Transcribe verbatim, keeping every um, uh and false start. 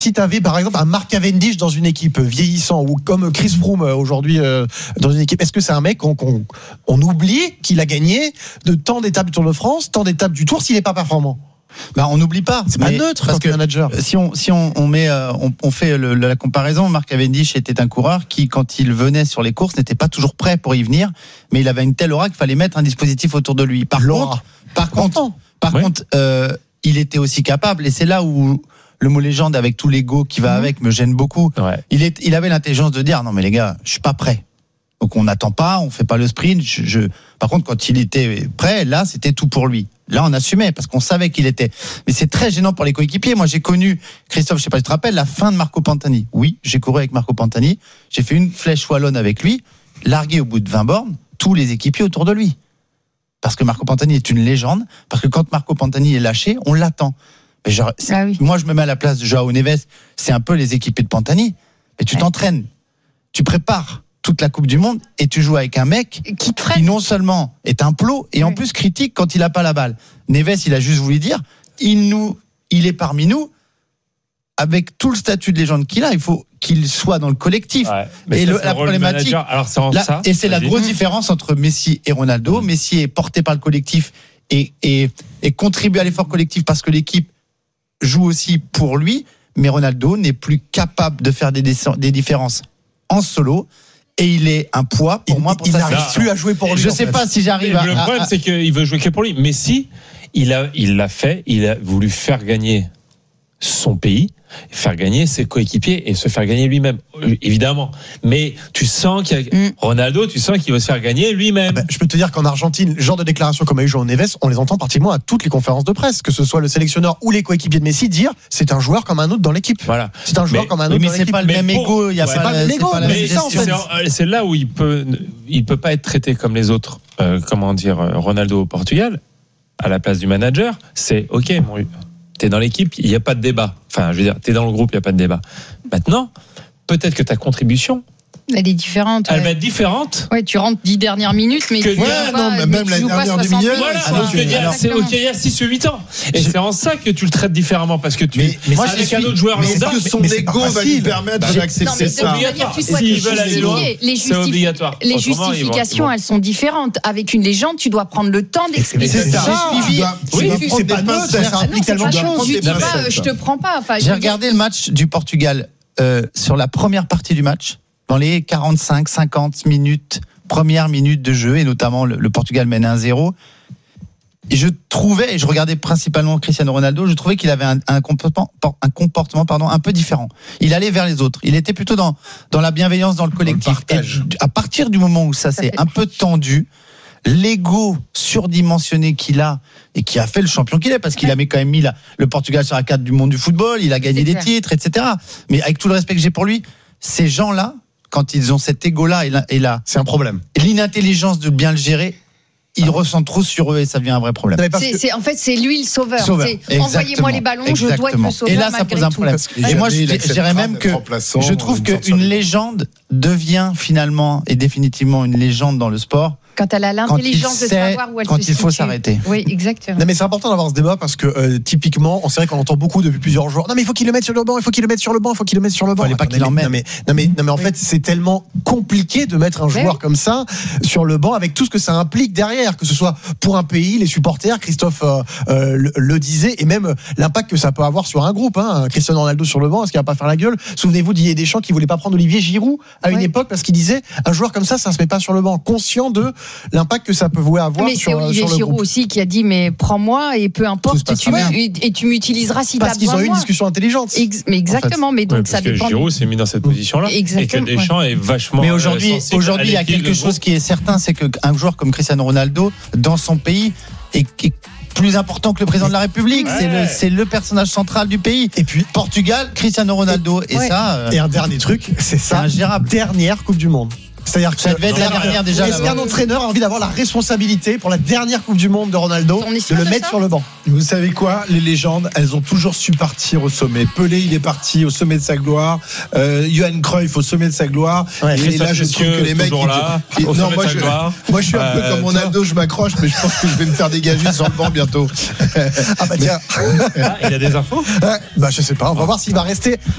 Si tu avais par exemple un Mark Cavendish dans une équipe vieillissant ou comme Chris Froome aujourd'hui euh, dans une équipe, est-ce que c'est un mec qu'on, qu'on on oublie qu'il a gagné de tant d'étapes du Tour de France, tant d'étapes du Tour s'il n'est pas performant? Bah on n'oublie pas. C'est pas neutre parce que manager. Si on si on, on met euh, on, on fait le, la comparaison, Mark Cavendish était un coureur qui, quand il venait sur les courses, n'était pas toujours prêt pour y venir, mais il avait une telle aura qu'il fallait mettre un dispositif autour de lui. Par L'aura. contre, par contre, par ouais. contre, euh, il était aussi capable, et c'est là où le mot légende avec tout l'ego qui va mmh. avec me gêne beaucoup. Ouais. Il est, il avait l'intelligence de dire non mais les gars, je suis pas prêt. Donc on n'attend pas, on fait pas le sprint. Je, je... Par contre, quand il était prêt, là, c'était tout pour lui. Là, on assumait parce qu'on savait qu'il était. Mais c'est très gênant pour les coéquipiers. Moi, j'ai connu Christophe, je sais pas si tu te rappelles, la fin de Marco Pantani. Oui, j'ai couru avec Marco Pantani. J'ai fait une flèche wallonne avec lui, largué au bout de vingt bornes, tous les équipiers autour de lui. Parce que Marco Pantani est une légende. Parce que quand Marco Pantani est lâché, on l'attend. Mais genre, ah oui. Moi, je me mets à la place de Joao Neves. C'est un peu les équipiers de Pantani. Mais tu ouais. t'entraînes, tu prépares toute la Coupe du Monde et tu joues avec un mec qui, qui non seulement est un plot et oui. en plus critique quand il a pas la balle. Neves, il a juste voulu dire, il nous, il est parmi nous. Avec tout le statut de légende qu'il a, il faut qu'il soit dans le collectif. Ouais, et ça, le, la problématique, alors c'est là, ça, et c'est la grosse différence entre Messi et Ronaldo. Mmh. Messi est porté par le collectif et, et, et contribue à l'effort collectif parce que l'équipe joue aussi pour lui, mais Ronaldo n'est plus capable de faire des, des différences en solo, et il est un poids pour il, moi pour il sa n'arrive plus à jouer pour lui. Je ne sais pas si j'arrive à... Le problème, à... c'est qu'il veut jouer que pour lui. Messi, il a, il l'a fait, il a voulu faire gagner son pays, faire gagner ses coéquipiers et se faire gagner lui-même, évidemment. Mais tu sens qu'il y a mm. Ronaldo, tu sens qu'il veut se faire gagner lui-même. Ah ben, je peux te dire qu'en Argentine, le genre de déclaration comme a eu Joao Neves, on les entend pratiquement à toutes les conférences de presse, que ce soit le sélectionneur ou les coéquipiers de Messi dire c'est un joueur comme un autre dans l'équipe. Voilà. C'est un joueur mais, comme un autre mais dans c'est l'équipe. pas le même ego, il y a c'est pas le même ego, mais c'est, en fait. c'est, c'est là où il peut, il peut pas être traité comme les autres. Euh, comment dire, Ronaldo au Portugal, à la place du manager, c'est ok, mon. T'es dans l'équipe, il n'y a pas de débat. Enfin, je veux dire, t'es dans le groupe, il n'y a pas de débat. Maintenant, peut-être que ta contribution, elle est différente. Elle ouais. va être différente. Ouais, tu rentres dix dernières minutes, mais que tu ouais, joues non, pas, même mais la tu joues dernière pas demi-heure. Voilà, alors donc il y a, c'est ok, il y a six ou huit ans. Et c'est en ça que tu le traites différemment, parce que tu, mais, mais moi, avec un autre joueur lambda, que son ego va lui permettre d'accepter ça. S'ils veulent aller loin, c'est obligatoire. Les justifications, elles sont différentes. Avec une légende, tu dois prendre le temps d'expliquer. C'est ça. Oui, c'est pas neutre, ça implique tellement de choses. Je dis pas, je te prends pas. J'ai regardé le match du Portugal sur la première partie du match. Dans les quarante-cinq cinquante minutes, première minute de jeu, et notamment le, le Portugal mène un zéro. Et je trouvais, et je regardais principalement Cristiano Ronaldo, je trouvais qu'il avait un, un comportement, un comportement pardon, un peu différent. Il allait vers les autres. Il était plutôt dans, dans la bienveillance, dans le collectif. Et à partir du moment où ça s'est un peu tendu, l'ego surdimensionné qu'il a et qui a fait le champion qu'il est, parce qu'il a mis quand même mis la, le Portugal sur la carte du monde du football, il a gagné des titres, et cetera. Mais avec tout le respect que j'ai pour lui, ces gens-là, quand ils ont cet ego-là et là, et là, c'est un problème. L'inintelligence de bien le gérer, ils ah. ressentent trop sur eux et ça devient un vrai problème. C'est, c'est, en fait, c'est lui le sauveur. sauveur. C'est, envoyez-moi les ballons, exactement. Je dois être le sauveur. Et là, ça pose un problème. Et moi, je, je dirais même que je trouve qu'une légende devient finalement et définitivement une légende dans le sport. Quand elle a l'intelligence de savoir où elle quand se il faut situe. S'arrêter. Oui, exactement. Non, mais c'est important d'avoir ce débat parce que euh, typiquement, on sait qu'on entend beaucoup depuis plusieurs jours. Non, mais il faut qu'il le mette sur le banc, il faut qu'il le mette sur le banc, il faut qu'il le mette sur le banc. Il fallait pas qu'il l'emmène. Non, mais, non, mais, non, mais en oui. fait, c'est tellement compliqué de mettre un joueur oui. comme ça sur le banc avec tout ce que ça implique derrière, que ce soit pour un pays, les supporters, Christophe euh, euh, le, le disait, et même l'impact que ça peut avoir sur un groupe. Hein. Cristiano Ronaldo sur le banc, est-ce qu'il va pas faire la gueule? Souvenez-vous d'Didier Deschamps qui voulait pas prendre Olivier Giroud à une oui. époque parce qu'il disait un joueur comme ça, ça se met pas sur le banc, conscient de l'impact que ça peut vouer avoir mais sur, c'est Olivier sur Giroud aussi qui a dit mais prends-moi et peu importe tu et tu m'utiliseras si parce t'as qu'ils besoin ont eu une moi. discussion intelligente. Ex- mais exactement, en fait. mais donc ouais, ça dépend. Giroud s'est mis dans cette position-là exactement, et que Deschamps ouais. est vachement. Mais aujourd'hui, aujourd'hui, il y a quelque chose qui est certain, c'est qu'un joueur comme Cristiano Ronaldo dans son pays est, est plus important que le président de la République. Ouais. C'est, le, c'est le personnage central du pays. Et puis Portugal, Cristiano Ronaldo. Et, et ça. Et un dernier truc, c'est ça. C'est ingérable. Dernière Coupe du Monde. C'est-à-dire que ça devait être la dernière déjà. Est-ce qu'un entraîneur a envie d'avoir la responsabilité pour la dernière Coupe du Monde de Ronaldo de le mettre sur le banc? Vous savez quoi? Les légendes, elles ont toujours su partir au sommet. Pelé, il est parti au sommet de sa gloire. Euh, Johan Cruyff au sommet de sa gloire. Ouais, et là, je trouve que les mecs. Là, qui, au non, moi je, moi, je suis un euh, peu comme Ronaldo, je m'accroche, mais je pense que je vais me faire dégager sur le banc bientôt. Ah bah tiens. Ah, il y a des infos? Ouais, bah je sais pas. On va voir s'il va rester